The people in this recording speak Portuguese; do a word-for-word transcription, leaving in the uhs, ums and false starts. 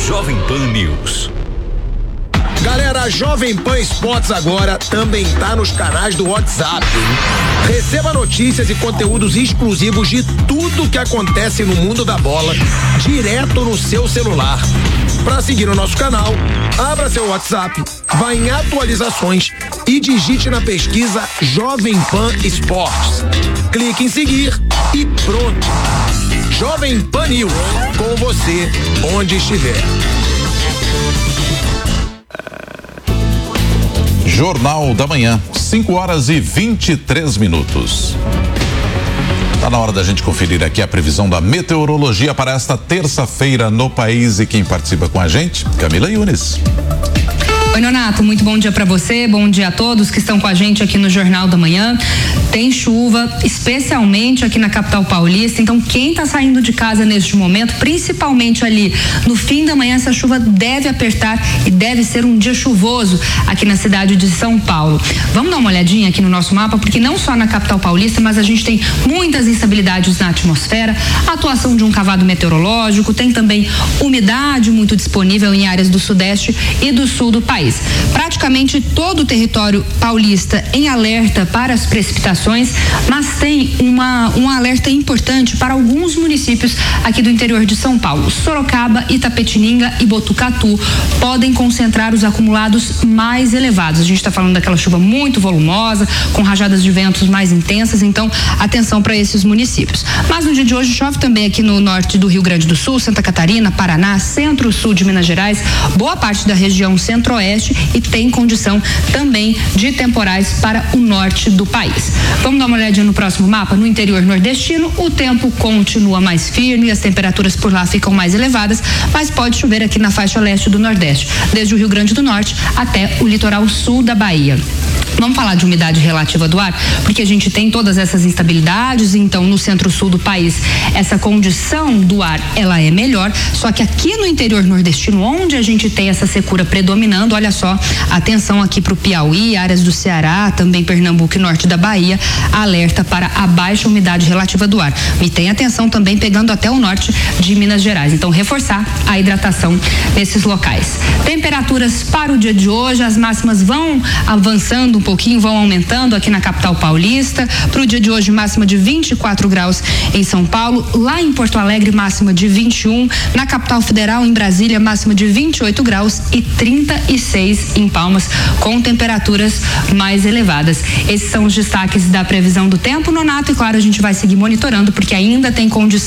Jovem Pan News. Galera, a Jovem Pan Esportes agora também tá nos canais do WhatsApp. Receba notícias e conteúdos exclusivos de tudo que acontece no mundo da bola, direto no seu celular. Para seguir o nosso canal, abra seu WhatsApp, vá em atualizações e digite na pesquisa Jovem Pan Esportes. Clique em seguir e pronto. Jovem Pan News, com você onde estiver. Jornal da Manhã, cinco horas e vinte e três minutos. Tá na hora da gente conferir aqui a previsão da meteorologia para esta terça-feira no país, e quem participa com a gente, Camila Yunes. Oi, Nonato, muito bom dia para você, bom dia a todos que estão com a gente aqui no Jornal da Manhã. Tem chuva, especialmente aqui na capital paulista, então quem está saindo de casa neste momento, principalmente ali no fim da manhã, essa chuva deve apertar e deve ser um dia chuvoso aqui na cidade de São Paulo. Vamos dar uma olhadinha aqui no nosso mapa, porque não só na capital paulista, mas a gente tem muitas instabilidades na atmosfera, a atuação de um cavado meteorológico, tem também umidade muito disponível em áreas do sudeste e do sul do país. Praticamente todo o território paulista em alerta para as precipitações, mas tem uma, um alerta importante para alguns municípios aqui do interior de São Paulo. Sorocaba, Itapetininga e Botucatu podem concentrar os acumulados mais elevados. A gente está falando daquela chuva muito volumosa, com rajadas de ventos mais intensas, então atenção para esses municípios. Mas no dia de hoje chove também aqui no norte do Rio Grande do Sul, Santa Catarina, Paraná, centro-sul de Minas Gerais, boa parte da região centro-oeste, e tem condição também de temporais para o norte do país. Vamos dar uma olhadinha no próximo mapa? No interior nordestino, o tempo continua mais firme, as temperaturas por lá ficam mais elevadas, mas pode chover aqui na faixa leste do Nordeste, desde o Rio Grande do Norte até o litoral sul da Bahia. Vamos falar de umidade relativa do ar, porque a gente tem todas essas instabilidades, então no centro-sul do país essa condição do ar ela é melhor, só que aqui no interior nordestino, onde a gente tem essa secura predominando, olha só, atenção aqui para o Piauí, áreas do Ceará, também Pernambuco e norte da Bahia, alerta para a baixa umidade relativa do ar. E tem atenção também pegando até o norte de Minas Gerais, então reforçar a hidratação nesses locais. Temperaturas para o dia de hoje, as máximas vão avançando um pouquinho, vão aumentando aqui na capital paulista. Para o dia de hoje, máxima de vinte e quatro graus em São Paulo, lá em Porto Alegre, máxima de vinte e um, na capital federal, em Brasília, máxima de vinte e oito graus e trinta e seis em Palmas, com temperaturas mais elevadas. Esses são os destaques da previsão do tempo, Nonato, e claro, a gente vai seguir monitorando, porque ainda tem condição